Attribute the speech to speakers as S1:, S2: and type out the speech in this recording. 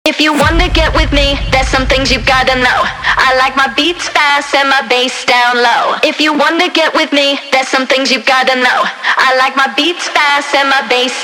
S1: If you wanna get with me, there's some things you've gotta know. I like my beats fast and my bass down low. If you wanna get with me, there's some things you've gotta know. I like my beats fast and my bass